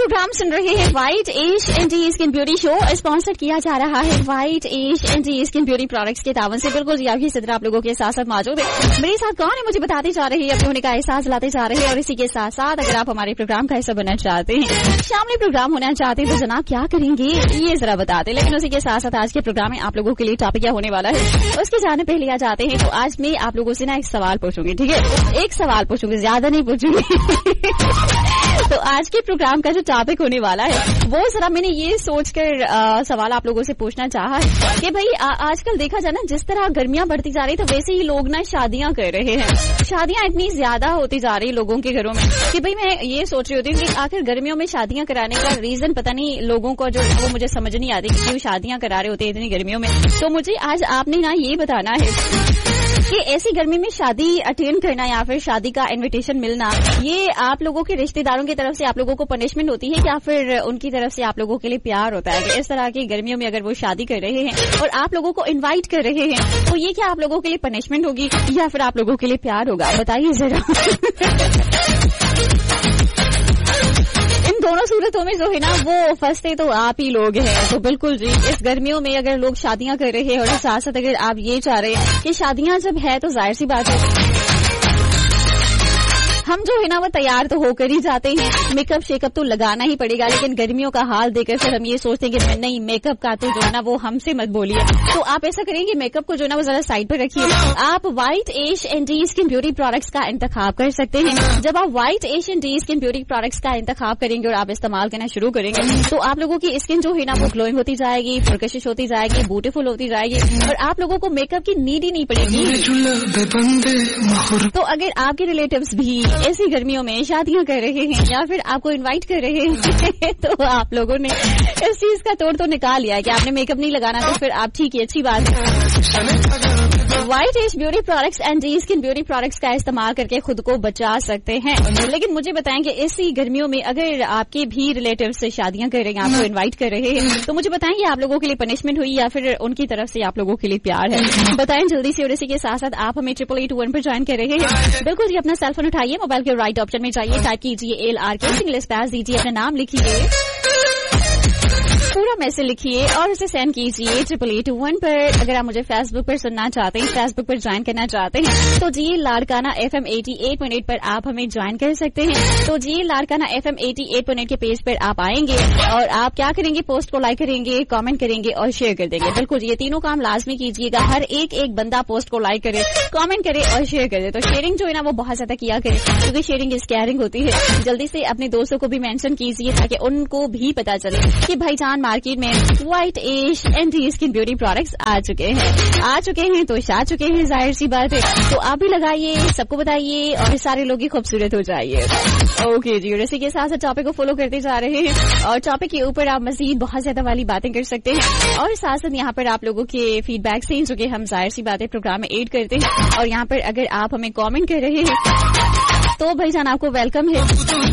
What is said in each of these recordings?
Programme सुन रहे हैं white as anti skin beauty show, sponsor किया जा रहा है white as anti skin beauty products के तावन से। बिल्कुल जी, आपकी सदर आप लोगों के साथ साथ मौजूद है। मेरे साथ कौन है मुझे बताते जा रहे हैं, अपने होने का एहसास लाते जा रहे हैं। और इसी के साथ साथ अगर आप हमारे प्रोग्राम का हिस्सा बनना चाहते हैं, शामिल प्रोग्राम होना चाहते हैं, तो जनाब क्या करेंगे ये जरा बताते। लेकिन उसी के साथ साथ आज के प्रोग्राम में आप लोगों के लिए टॉपिक क्या होने वाला है उसके जाने पहले आ जाते हैं। तो आज मैं आप लोगों से ना एक सवाल पूछूंगी, ठीक है? एक सवाल पूछूंगी, ज्यादा नहीं पूछूंगी। तो आज के प्रोग्राम का जो टॉपिक होने वाला है वो जरा मैंने ये सोचकर सवाल आप लोगों से पूछना चाहा है कि भाई आजकल देखा जाए ना, जिस तरह गर्मियां बढ़ती जा रही, तो वैसे ही लोग ना शादियां कर रहे हैं। शादियां इतनी ज्यादा होती जा रही लोगों के घरों में कि भाई मैं ये सोच रही होती हूँ कि आखिर गर्मियों में शादियां कराने का रीजन पता नहीं लोगों को, जो वो मुझे समझ नहीं आती कि क्यों शादियां करा रहे होते हैं इतनी गर्मियों में। तो मुझे आज आपने ना ये बताना है कि ऐसी गर्मी में शादी अटेंड करना या फिर शादी का इनविटेशन मिलना, ये आप लोगों के रिश्तेदारों की तरफ से आप लोगों को पनिशमेंट होती है या फिर उनकी तरफ से आप लोगों के लिए प्यार होता है? कि इस तरह की गर्मियों में अगर वो शादी कर रहे हैं और आप लोगों को इनवाइट कर रहे हैं, तो ये क्या आप लोगों के लिए पनिशमेंट होगी या फिर आप लोगों के लिए प्यार होगा? बताइए जरा। इन दोनों सूरतों में जो है ना वो फंसते तो आप ही लोग हैं। तो बिल्कुल जी, इस गर्मियों में अगर लोग शादियां कर रहे हैं और साथ साथ अगर आप ये चाह रहे हैं कि शादियां जब है तो जाहिर सी बात है हम जो है ना वो तैयार तो होकर ही जाते हैं, मेकअप शेकअप तो लगाना ही पड़ेगा। लेकिन गर्मियों का हाल देखकर फिर हम ये सोचते हैं कि नहीं, मेकअप का तो जो है ना वो हमसे मत बोलिए। तो आप ऐसा करेंगे, मेकअप को जो है ना वो जरा साइड पर रखिए। आप white as anti skin beauty products का इंतखाब कर सकते हैं। जब आप white as anti skin beauty products का इंतखाब करेंगे और आप इस्तेमाल करना शुरू करेंगे, तो आप लोगों की स्किन जो है ना वो ग्लोइंग होती जाएगी, पुरकशिश होती जाएगी, ब्यूटीफुल होती जाएगी और आप लोगों को मेकअप की नीड ही नहीं पड़ेगी। तो अगर आपके रिलेटिव्स भी ऐसी गर्मियों में शादियां कर रहे हैं या फिर आपको इनवाइट कर रहे हैं तो आप लोगों ने इस चीज का तोड़ तो निकाल लिया है कि आपने मेकअप नहीं लगाना, तो फिर आप ठीक है, अच्छी बात है। White as beauty products and skin beauty products का इस्तेमाल करके खुद को बचा सकते हैं। लेकिन मुझे बताएं कि इसी गर्मियों में अगर आपके भी रिलेटिव से शादियां कर रहे हैं, आपको इनवाइट कर रहे हैं, तो मुझे बताएं कि आप लोगों के लिए पनिशमेंट हुई या फिर उनकी तरफ से आप लोगों के लिए प्यार है? बताएं जल्दी से। और इसी के साथ साथ आप हमें 8881 पर ज्वाइन कर रहे हैं। बिल्कुल जी, अपना सेल फोन उठाइए, मोबाइल के राइट ऑप्शन में जाइए, टाइप कीजिए LRK, सिंगल स्पेस दीजिए, अपना नाम लिखिए, पूरा मैसेज लिखिए और उसे सेंड कीजिए 8881 पर। अगर आप मुझे फेसबुक पर सुनना चाहते हैं, फेसबुक पर ज्वाइन करना चाहते हैं, तो जी लाड़काना FM 88.8 पर आप हमें ज्वाइन कर सकते हैं। तो जी लाड़काना FM 88.8 के पेज पर आप आएंगे और आप क्या करेंगे, पोस्ट को लाइक करेंगे, कमेंट करेंगे और शेयर कर देंगे। बिल्कुल, ये तीनों काम लाजमी कीजिएगा। हर एक बंदा पोस्ट को लाइक करे, कमेंट करे और शेयर करे। तो शेयरिंग जो है ना वो बहुत ज्यादा किया करे, क्योंकि शेयरिंग इज केयरिंग होती है। जल्दी से अपने दोस्तों को भी मेंशन कीजिए ताकि उनको भी पता चले कि भाईजान मार्केट में white as anti skin beauty products आ चुके हैं तो आ चुके हैं, जाहिर सी बात है। तो आप भी लगाइए, सबको बताइए और सारे लोग ही खूबसूरत हो जाइए। ओके जी, और इसी के साथ साथ टॉपिक को फॉलो करते जा रहे हैं और टॉपिक के ऊपर आप मजीद बहुत ज्यादा वाली बातें कर सकते हैं। और साथ साथ यहाँ पर आप लोगों के फीडबैक से जो कि हम जाहिर सी बातें प्रोग्राम में एड करते हैं। और यहाँ पर अगर आप हमें कॉमेंट कर रहे हैं तो भाईजान आपको वेलकम है।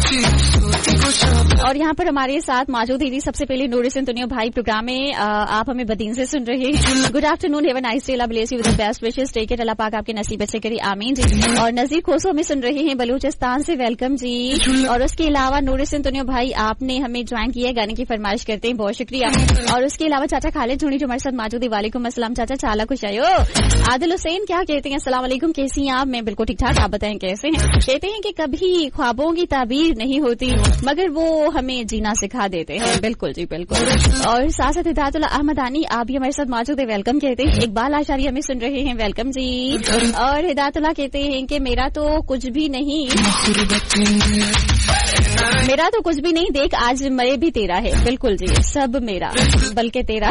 और यहाँ पर हमारे साथ मौजूद है सबसे पहले नूरिसन तुनियो भाई, प्रोग्राम में आप हमें बदीन से सुन रहे हैं। Good afternoon, have a nice day, bless you with the best wishes, take it, अल्लाह पाक आपके नसीब से करे, आमीन जी। और नजीर खोसो हमें सुन रहे हैं बलूचिस्तान से, वेलकम जी। और उसके अलावा नूरिसन तुनियो भाई आपने हमें ज्वाइन किया है, गाने की फरमाइश करते हैं, बहुत शुक्रिया। और उसके अलावा चाचा खालिद धोनी जो हमारे साथ मौजूद है, वालेकुम अस्सलाम चाचा, चाला खुश आयो। आदिल हुसैन क्या कहते हैं, अस्सलाम वालेकुम, कैसी हैं आप? मैं बिल्कुल ठीक ठाक, आप बताएं कैसे हैं? कहते हैं कि कभी ख्वाबों की ताबीर नहीं होती मगर वो हमें जीना सिखा देते हैं। बिल्कुल जी, बिल्कुल। और साथ साथ हिदायतुल्लाह अहमदानी आप भी हमारे साथ मौजूद है, वेलकम कहते हैं। इकबाल आशारी हमें सुन रहे हैं, वेलकम जी। और हिदायतुल्लाह कहते हैं कि मेरा तो कुछ भी नहीं, देख आज मरे भी तेरा है। बिल्कुल जी, सब मेरा बल्कि तेरा।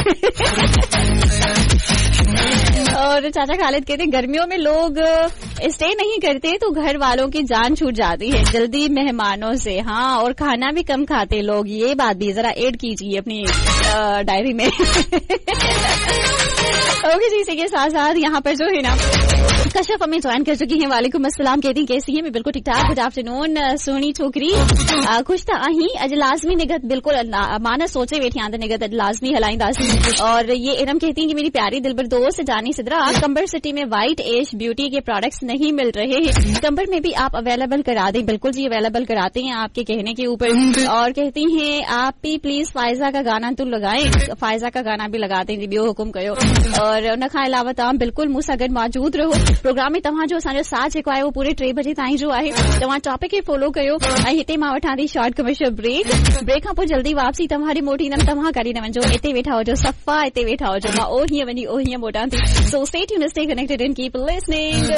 और चाचा खालिद कहते हैं गर्मियों में लोग स्टे नहीं करते तो घर वालों की जान छूट जाती है जल्दी मेहमानों से। हाँ, और खाना भी कम खाते लोग, ये बात भी जरा ऐड कीजिए अपनी डायरी में। ओके जी, इसी के साथ साथ यहाँ पर जो है ना कश्यप हमें ज्वाइन कर चुकी हैं। वालेकुम अस्सलाम, कहती कैसी है? मैं बिल्कुल ठीक ठाक। गुड आफ्टरनून सोनी छोकरी, खुश था आही अज लाजमी निगत बिल्कुल माना सोचे वेठी आंद निगत लाजमी हलाइंदासी। और ये इरम कहती हैं कि मेरी प्यारी दिलबर दोस्त जानी सिद्रा, कंबर सिटी में व्हाइट एज ब्यूटी के प्रोडक्ट्स नहीं मिल रहे हैं, कंबर में भी आप अवेलेबल करा दें। बिल्कुल जी अवेलेबल कराते हैं आपके कहने के ऊपर। और कहती हैं आप भी प्लीज फायजा का गाना तो लगाएं, फायजा का गाना भी लगा दें जी, बियो हुकुम कयो। और उन खां अलावा तव्हां बिल्कुल मूं सां गॾु मौजूद रहो। प्रोग्राम में तव्हांजो असांजो साथ जेको आहे उहो पूरे 3 बजे ताईं जो आहे। तव्हां टॉपिक खे फॉलो कयो ऐं हिते मां वठां थी शॉर्ट कमर्शियल ब्रेक खां पोइ जल्दी वापसी तव्हां ॾे मोटी ईंदमि। तव्हां काॾे न वञो, हिते वेठा हुजो, सफ़ा हिते वेठा हुजो, मां ओ हीअं वञी ओ हीअं मोटां थी। So stay tuned, stay connected and keep listening.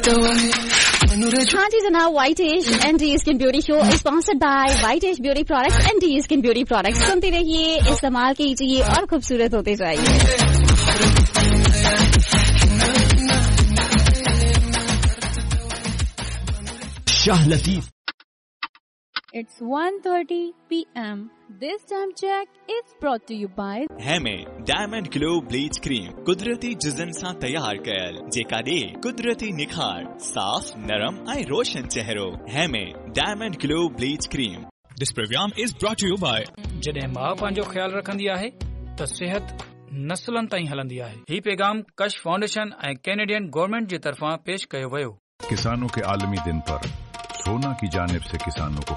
हाँ जी जनाब, white as and D skin beauty show sponsored by white as beauty products and D skin beauty products. सुनते रहिए, इस्तेमाल कीजिए और खूबसूरत होते जाइए। Shah Latif. It's 1:30 p.m. This time check is brought to you by हेमे diamond glow bleach cream कुदरती जिजन सां तैयार कयल जेका ॾे कुदरती निखार, साफ नरम ऐं रोशन चेहरो। हेमे diamond glow bleach cream. This program is brought to you by जॾहिं माउ पंहिंजो ख्याल रखंदी आहे त सेहत नस्लनि ताईं हलंदी आहे। ही पैगाम कश फाउंडेशन ऐं कैनेडियन गवर्नमेंट जे तरफ़ां पेश कयो वियो। किसानों के आलमी दिन पर सोना की जानिब से किसानों को